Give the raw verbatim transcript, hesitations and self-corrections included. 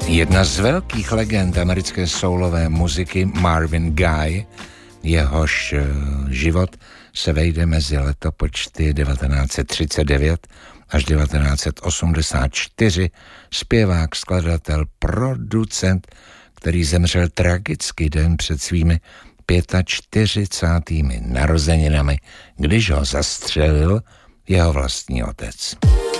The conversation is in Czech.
Jedna z velkých legend americké soulové muziky Marvin Gaye, jehož život se vejde mezi letopočty devatenáct set třicet devět až devatenáct set osmdesát čtyři, zpěvák, skladatel, producent, který zemřel tragicky den před svými čtyřicátými pěti narozeninami, když ho zastřelil jeho vlastní otec.